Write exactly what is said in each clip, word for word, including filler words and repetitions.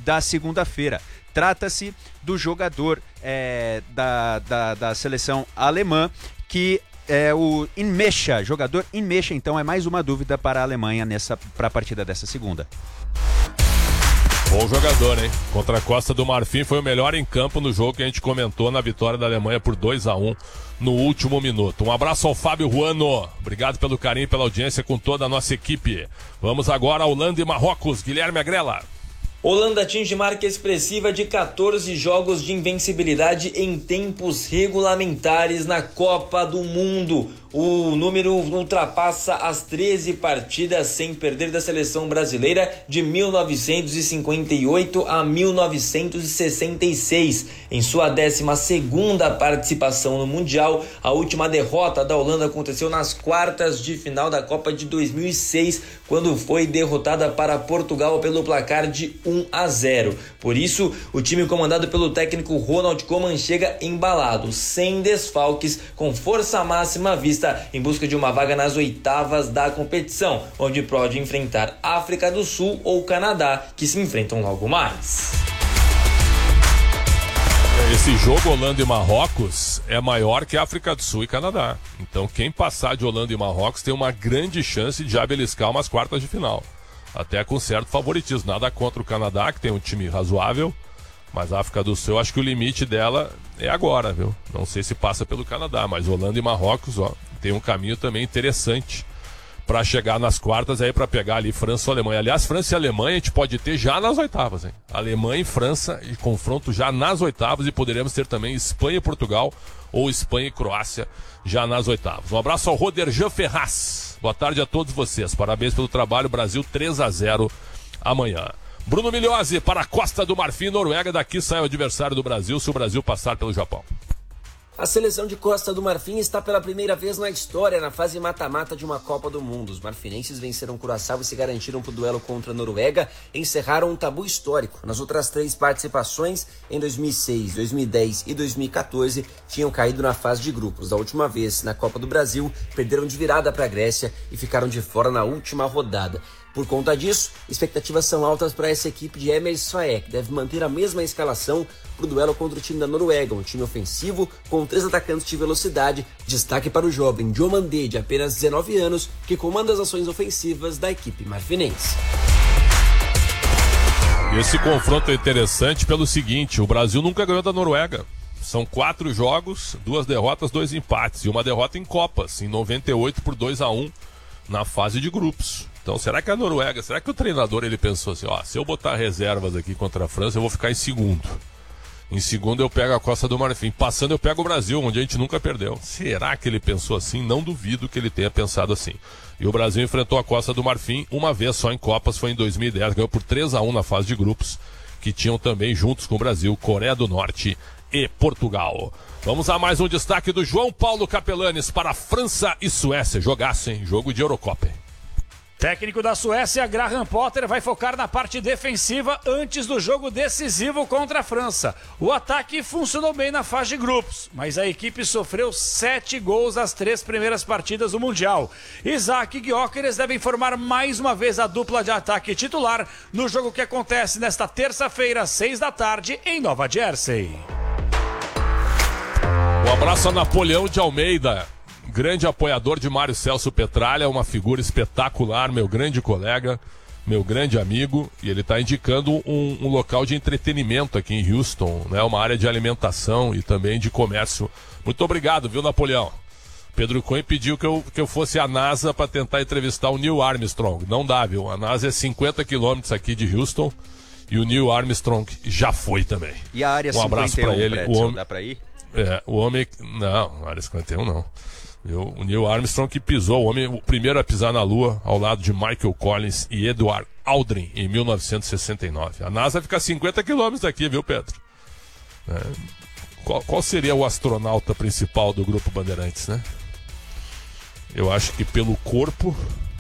da segunda-feira. Trata-se do jogador é, da, da, da seleção alemã, que é o Inmecha, jogador Inmecha. Então é mais uma dúvida para a Alemanha nessa, para a partida dessa segunda. Bom jogador, hein? Contra a Costa do Marfim, foi o melhor em campo no jogo que a gente comentou na vitória da Alemanha por dois a um no último minuto. Um abraço ao Fábio Ruano. Obrigado pelo carinho e pela audiência com toda a nossa equipe. Vamos agora a Holanda e Marrocos. Guilherme Agrela. Holanda atinge marca expressiva de quatorze jogos de invencibilidade em tempos regulamentares na Copa do Mundo. O número ultrapassa as treze partidas sem perder da seleção brasileira de mil novecentos e cinquenta e oito a mil novecentos e sessenta e seis. Em sua décima segunda participação no Mundial, a última derrota da Holanda aconteceu nas quartas de final da Copa de dois mil e seis, quando foi derrotada para Portugal pelo placar de um a zero. Por isso, o time comandado pelo técnico Ronald Koeman chega embalado, sem desfalques, com força máxima vista em busca de uma vaga nas oitavas da competição, onde pode enfrentar África do Sul ou Canadá, que se enfrentam logo mais. Esse jogo Holanda e Marrocos é maior que África do Sul e Canadá. Então quem passar de Holanda e Marrocos tem uma grande chance de já beliscar umas quartas de final. Até com certo favoritismo. Nada contra o Canadá, que tem um time razoável, mas a África do Sul, acho que o limite dela é agora, viu? Não sei se passa pelo Canadá, mas Holanda e Marrocos, ó, tem um caminho também interessante para chegar nas quartas aí, para pegar ali França ou Alemanha. Aliás, França e Alemanha a gente pode ter já nas oitavas, hein? Alemanha e França e confronto já nas oitavas, e poderemos ter também Espanha e Portugal ou Espanha e Croácia já nas oitavas. Um abraço ao Roderjan Ferraz. Boa tarde a todos vocês. Parabéns pelo trabalho. Brasil três a zero amanhã. Bruno Milhozzi para a Costa do Marfim, Noruega. Daqui sai o adversário do Brasil se o Brasil passar pelo Japão. A seleção de Costa do Marfim está pela primeira vez na história na fase mata-mata de uma Copa do Mundo. Os marfinenses venceram Curaçao e se garantiram para o duelo contra a Noruega e encerraram um tabu histórico. Nas outras três participações, em dois mil e seis, dois mil e dez e dois mil e quatorze, tinham caído na fase de grupos. Da última vez, na Copa do Brasil, perderam de virada para a Grécia e ficaram de fora na última rodada. Por conta disso, expectativas são altas para essa equipe de Emerson Faé, que deve manter a mesma escalação para o duelo contra o time da Noruega, um time ofensivo com três atacantes de velocidade. Destaque para o jovem Diomandé, de apenas dezenove anos, que comanda as ações ofensivas da equipe marfinense. Esse confronto é interessante pelo seguinte: o Brasil nunca ganhou da Noruega. São quatro jogos, duas derrotas, dois empates, e uma derrota em Copas, em noventa e oito por dois a um na fase de grupos. Então, será que a Noruega, será que o treinador ele pensou assim, ó, se eu botar reservas aqui contra a França, eu vou ficar em segundo. Em segundo eu pego a Costa do Marfim. Passando eu pego o Brasil, onde a gente nunca perdeu. Será que ele pensou assim? Não duvido que ele tenha pensado assim. E o Brasil enfrentou a Costa do Marfim uma vez só em Copas, foi em dois mil e dez, ganhou por três a um na fase de grupos, que tinham também juntos com o Brasil, Coreia do Norte e Portugal. Vamos a mais um destaque do João Paulo Capelanes para França e Suécia. Jogassem, jogo de Eurocopa. Técnico da Suécia, Graham Potter, vai focar na parte defensiva antes do jogo decisivo contra a França. O ataque funcionou bem na fase de grupos, mas a equipe sofreu sete gols nas três primeiras partidas do Mundial. Isaac e Gyökeres devem formar mais uma vez a dupla de ataque titular no jogo que acontece nesta terça-feira, às seis da tarde, em Nova Jersey. Um abraço a Napoleão de Almeida, grande apoiador de Mário Celso Petralha, uma figura espetacular, meu grande colega, meu grande amigo, e ele está indicando um, um local de entretenimento aqui em Houston, né, uma área de alimentação e também de comércio. Muito obrigado, viu, Napoleão? Pedro Cunha pediu que eu, que eu fosse à NASA para tentar entrevistar o Neil Armstrong. Não dá, viu? A NASA é cinquenta quilômetros aqui de Houston e o Neil Armstrong já foi também. E a área um abraço para ele. Pretzel, o homem, dá para ir? É, o homem... Não, a área cinquenta e um não. O Neil Armstrong que pisou, o homem, o primeiro a pisar na Lua, ao lado de Michael Collins e Edward Aldrin, em mil novecentos e sessenta e nove. A NASA fica a cinquenta quilômetros daqui, viu, Pedro? É. Qual, qual seria o astronauta principal do Grupo Bandeirantes, né? Eu acho que pelo corpo...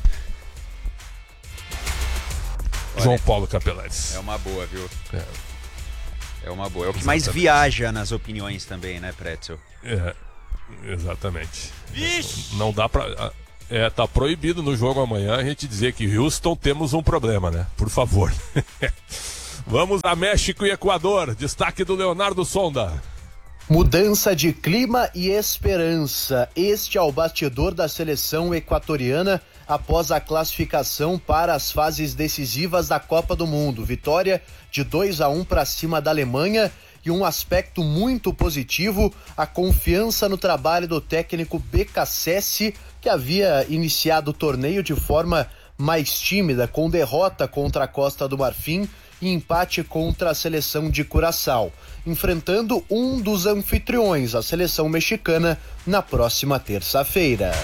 Olha, João Paulo Capelanes. É uma boa, viu? É, é uma boa. É o que mais viaja nas opiniões também, né, Pretzel? É. Exatamente. Vixe! Não dá pra... É, tá proibido no jogo amanhã a gente dizer que Houston temos um problema, né? Por favor. Vamos a México e Equador. Destaque do Leonardo Sonda. Mudança de clima e esperança. Este é o bastidor da seleção equatoriana após a classificação para as fases decisivas da Copa do Mundo. Vitória de dois a um para cima da Alemanha e um aspecto muito positivo, a confiança no trabalho do técnico Beccacece, que havia iniciado o torneio de forma mais tímida, com derrota contra a Costa do Marfim e empate contra a seleção de Curaçao, enfrentando um dos anfitriões, a seleção mexicana, na próxima terça-feira.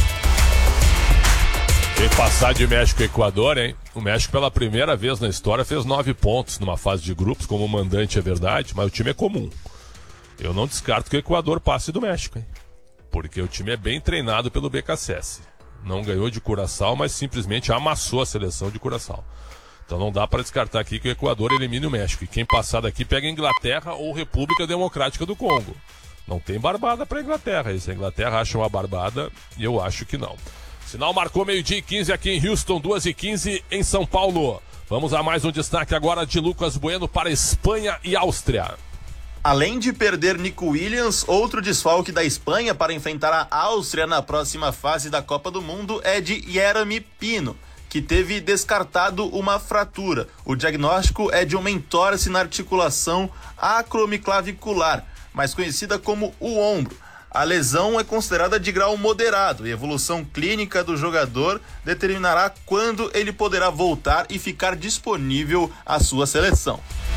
Quem passar de México e Equador, hein? O México, pela primeira vez na história, fez nove pontos numa fase de grupos, como mandante, é verdade, mas o time é comum. Eu não descarto que o Equador passe do México, hein? Porque o time é bem treinado pelo Beccacece. Não ganhou de Curaçao, mas simplesmente amassou a seleção de Curaçao. Então não dá para descartar aqui que o Equador elimine o México. E quem passar daqui pega a Inglaterra ou República Democrática do Congo. Não tem barbada para a Inglaterra. E se a Inglaterra acha uma barbada, eu acho que não. Sinal marcou meio-dia e quinze aqui em Houston, duas e quinze em São Paulo. Vamos a mais um destaque agora de Lucas Bueno para Espanha e Áustria. Além de perder Nico Williams, outro desfalque da Espanha para enfrentar a Áustria na próxima fase da Copa do Mundo é de Yeremy Pino, que teve descartado uma fratura. O diagnóstico é de uma entorse na articulação acromiclavicular, mais conhecida como o ombro. A lesão é considerada de grau moderado e a evolução clínica do jogador determinará quando ele poderá voltar e ficar disponível à sua seleção.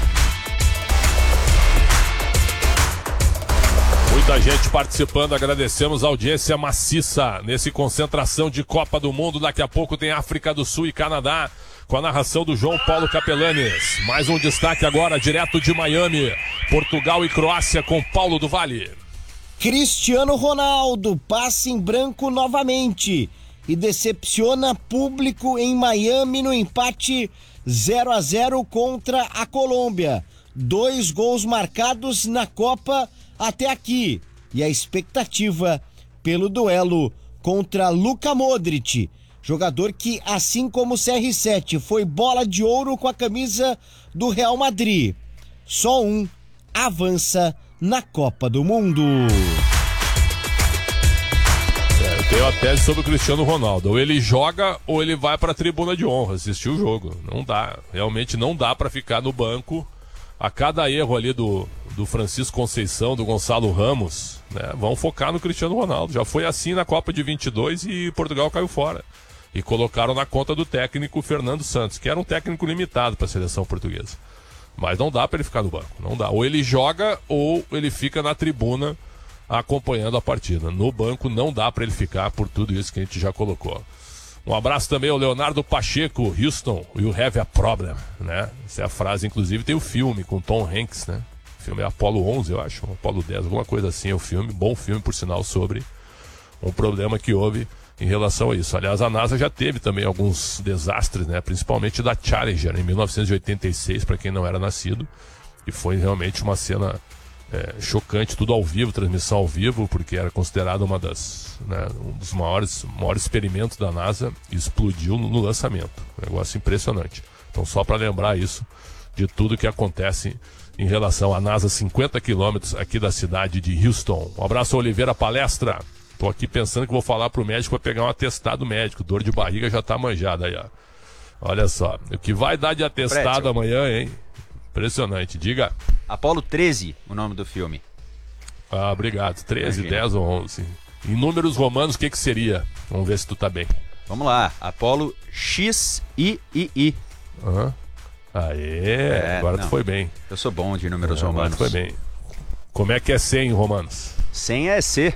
Muita gente participando, agradecemos a audiência maciça nesse concentração de Copa do Mundo. Daqui a pouco tem África do Sul e Canadá, com a narração do João Paulo Capelanes. Mais um destaque agora, direto de Miami, Portugal e Croácia com Paulo do Vale. Cristiano Ronaldo passa em branco novamente e decepciona público em Miami no empate zero a zero contra a Colômbia. Dois gols marcados na Copa até aqui, e a expectativa pelo duelo contra Luka Modric, jogador que, assim como o C R sete, foi bola de ouro com a camisa do Real Madrid. Só um avança na Copa do Mundo. É, eu tenho a tese sobre o Cristiano Ronaldo. Ou ele joga ou ele vai para a tribuna de honra assistir o jogo. Não dá, realmente não dá para ficar no banco. A cada erro ali do, do Francisco Conceição, do Gonçalo Ramos, né, vão focar no Cristiano Ronaldo. Já foi assim na Copa de vinte e dois e Portugal caiu fora. E colocaram na conta do técnico Fernando Santos, que era um técnico limitado para a seleção portuguesa. Mas não dá para ele ficar no banco, não dá. Ou ele joga ou ele fica na tribuna acompanhando a partida. No banco não dá para ele ficar por tudo isso que a gente já colocou. Um abraço também ao Leonardo Pacheco, Houston, you have a problem, né? Essa é a frase, inclusive tem o filme com Tom Hanks, né? O filme é Apollo onze, eu acho, Apollo dez, alguma coisa assim é o filme, bom filme, por sinal, sobre um problema que houve em relação a isso. Aliás, a NASA já teve também alguns desastres, né? Principalmente da Challenger, em mil novecentos e oitenta e seis, para quem não era nascido, e foi realmente uma cena é, chocante, tudo ao vivo, transmissão ao vivo, porque era considerada uma das, né, um dos maiores, maiores experimentos da NASA, e explodiu no, no lançamento. Um negócio impressionante. Então, só para lembrar isso, de tudo que acontece em relação à NASA, cinquenta quilômetros aqui da cidade de Houston. Um abraço, Oliveira Palestra. Tô aqui pensando que vou falar pro médico para pegar um atestado médico. Dor de barriga já tá manjada aí, ó. Olha só, o que vai dar de atestado Prédio. amanhã, hein? Impressionante, diga. Apolo treze, o nome do filme. Ah, obrigado. treze, Imagina. dez ou onze. Em números romanos, o que que seria? Vamos ver se tu tá bem. Vamos lá, Apolo X I I I. Aham. Aê, É, agora não. tu foi bem. Eu sou bom de números É, agora romanos. tu foi bem. Como é que é cem em romanos? cem é C.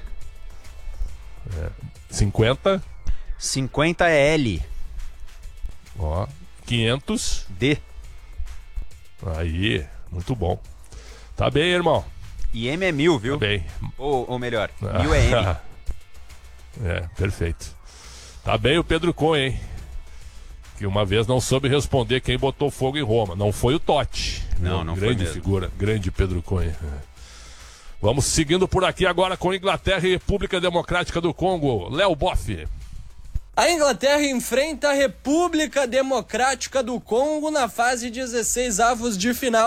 cinquenta, cinquenta é L. ó, quinhentos, D. aí, muito bom. Tá bem, irmão. E M é mil, viu? Tá bem. Ou, ou melhor, mil é M. É, perfeito. Tá bem o Pedro Cunha, hein? Que uma vez não soube responder quem botou fogo em Roma. Não foi o Totti. Não, não foi grande mesmo. figura, grande Pedro Cunha. Vamos seguindo por aqui agora com Inglaterra e República Democrática do Congo. Léo Boff. A Inglaterra enfrenta a República Democrática do Congo na fase dezesseis avos de final.